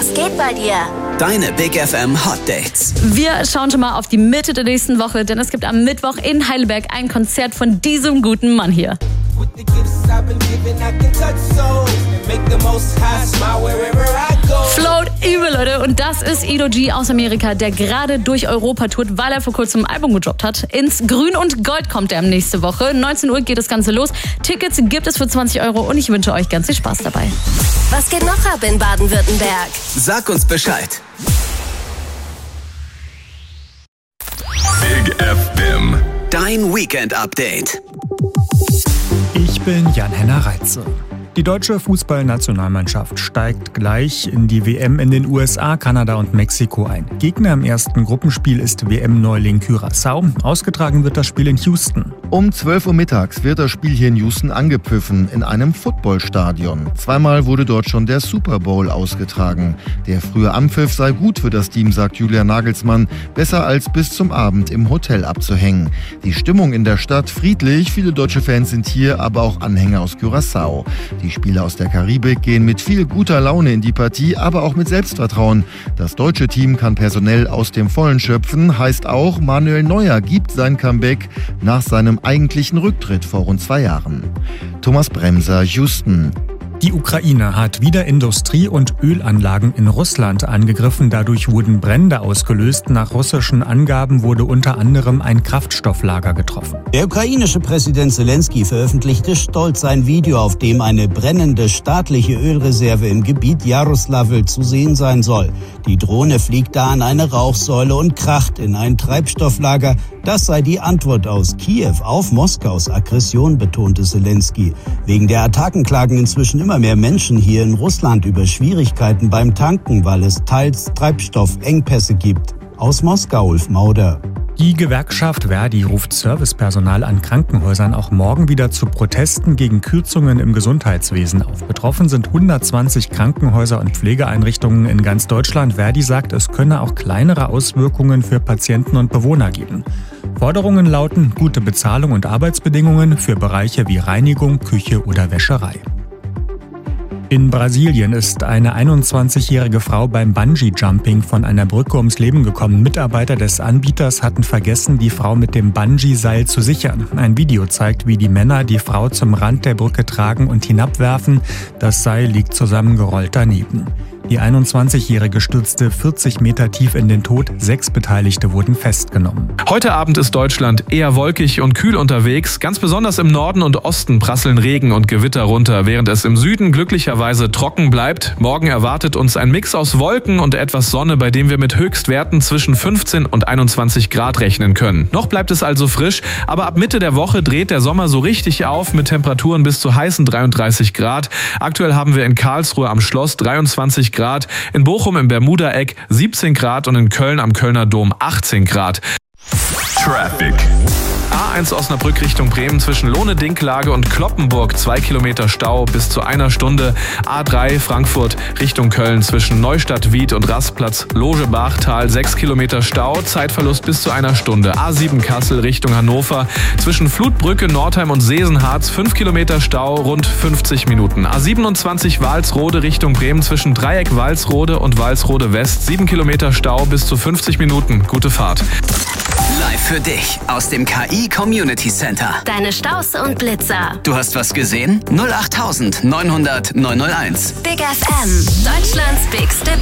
Was geht bei dir? Deine Big FM Hot Dates. Wir schauen schon mal auf die Mitte der nächsten Woche, denn es gibt am Mittwoch in Heidelberg ein Konzert von diesem guten Mann hier. Float übel, Leute. Und das ist Ido G aus Amerika, der gerade durch Europa tourt, weil er vor kurzem ein Album gedroppt hat. Ins Grün und Gold kommt er nächste Woche. 19 Uhr geht das Ganze los. Tickets gibt es für 20 € und ich wünsche euch ganz viel Spaß dabei. Was geht noch ab in Baden-Württemberg? Sag uns Bescheid. Big FM. Dein Weekend-Update. Ich bin Jan-Henner Reitze. Die deutsche Fußballnationalmannschaft steigt gleich in die WM in den USA, Kanada und Mexiko ein. Gegner im ersten Gruppenspiel ist WM-Neuling Curaçao. Ausgetragen wird das Spiel in Houston. Um 12 Uhr mittags wird das Spiel hier in Houston angepfiffen, in einem Footballstadion. Zweimal wurde dort schon der Super Bowl ausgetragen. Der frühe Anpfiff sei gut für das Team, sagt Julian Nagelsmann. Besser als bis zum Abend im Hotel abzuhängen. Die Stimmung in der Stadt friedlich, viele deutsche Fans sind hier, aber auch Anhänger aus Curaçao. Die Spieler aus der Karibik gehen mit viel guter Laune in die Partie, aber auch mit Selbstvertrauen. Das deutsche Team kann personell aus dem Vollen schöpfen, heißt auch, Manuel Neuer gibt sein Comeback nach seinem eigentlichen Rücktritt vor rund 2 Jahren. Thomas Bremser, Houston. Die Ukraine hat wieder Industrie- und Ölanlagen in Russland angegriffen. Dadurch wurden Brände ausgelöst. Nach russischen Angaben wurde unter anderem ein Kraftstofflager getroffen. Der ukrainische Präsident Zelensky veröffentlichte stolz ein Video, auf dem eine brennende staatliche Ölreserve im Gebiet Jaroslavl zu sehen sein soll. Die Drohne fliegt da an eine Rauchsäule und kracht in ein Treibstofflager. Das sei die Antwort aus Kiew auf Moskaus Aggression, betonte Zelensky. Wegen der Attacken klagen inzwischen immer mehr Menschen hier in Russland über Schwierigkeiten beim Tanken, weil es teils Treibstoffengpässe gibt. Aus Moskau, Ulf Mauder. Die Gewerkschaft Verdi ruft Servicepersonal an Krankenhäusern auch morgen wieder zu Protesten gegen Kürzungen im Gesundheitswesen auf. Betroffen sind 120 Krankenhäuser und Pflegeeinrichtungen in ganz Deutschland. Verdi sagt, es könne auch kleinere Auswirkungen für Patienten und Bewohner geben. Forderungen lauten gute Bezahlung und Arbeitsbedingungen für Bereiche wie Reinigung, Küche oder Wäscherei. In Brasilien ist eine 21-jährige Frau beim Bungee-Jumping von einer Brücke ums Leben gekommen. Mitarbeiter des Anbieters hatten vergessen, die Frau mit dem Bungee-Seil zu sichern. Ein Video zeigt, wie die Männer die Frau zum Rand der Brücke tragen und hinabwerfen. Das Seil liegt zusammengerollt daneben. Die 21-Jährige stürzte 40 Meter tief in den Tod. 6 Beteiligte wurden festgenommen. Heute Abend ist Deutschland eher wolkig und kühl unterwegs. Ganz besonders im Norden und Osten prasseln Regen und Gewitter runter, während es im Süden glücklicherweise trocken bleibt. Morgen erwartet uns ein Mix aus Wolken und etwas Sonne, bei dem wir mit Höchstwerten zwischen 15 und 21 Grad rechnen können. Noch bleibt es also frisch, aber ab Mitte der Woche dreht der Sommer so richtig auf mit Temperaturen bis zu heißen 33 Grad. Aktuell haben wir in Karlsruhe am Schloss 23 Grad, in Bochum im Bermuda-Eck 17 Grad und in Köln am Kölner Dom 18 Grad. Traffic. A1 Osnabrück Richtung Bremen zwischen Lohne-Dinklage und Cloppenburg 2 Kilometer Stau bis zu 1 Stunde. A3 Frankfurt Richtung Köln zwischen Neustadt, Wied und Rastplatz Loge-Bachtal 6 Kilometer Stau, Zeitverlust bis zu 1 Stunde. A7 Kassel Richtung Hannover zwischen Flutbrücke, Nordheim und Sesenharz 5 Kilometer Stau, rund 50 Minuten. A27 Walsrode Richtung Bremen zwischen Dreieck Walsrode und Walsrode West 7 Kilometer Stau bis zu 50 Minuten. Gute Fahrt. Live für dich aus dem KI Community Center. Deine Staus und Blitzer. Du hast was gesehen? 08900 901. Big FM, Deutschlands bigste